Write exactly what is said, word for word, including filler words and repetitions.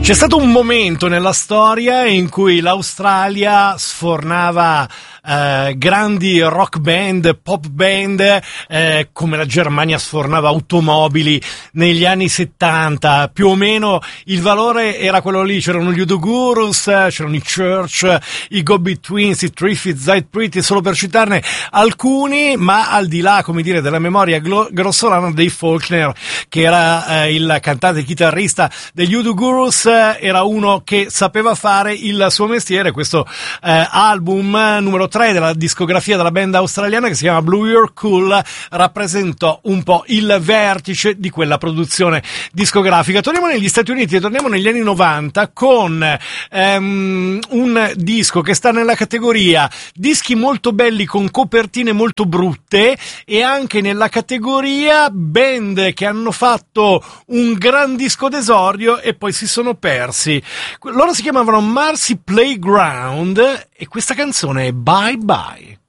C'è stato un momento nella storia in cui l'Australia sfornava eh, grandi rock band, pop band, eh, come la Germania sfornava automobili negli anni settanta. Più o meno il valore era quello lì, c'erano gli Udo Gurus, c'erano i Church, i Go-Betweens, i Triffitt, Zite Pretty, solo per citarne alcuni, ma al di là, come dire, della memoria glo- grossolana dei Faulkner, che era eh, il cantante e chitarrista degli Udo Gurus, era uno che sapeva fare il suo mestiere. Questo eh, album numero tre della discografia della band australiana, che si chiama Blue You're Cool, rappresentò un po' il vertice di quella produzione discografica. Torniamo negli Stati Uniti e torniamo negli anni novanta con ehm, un disco che sta nella categoria dischi molto belli con copertine molto brutte, e anche nella categoria band che hanno fatto un gran disco d'esordio e poi si sono persi. Loro si chiamavano Marcy Playground e questa canzone è Bye Bye.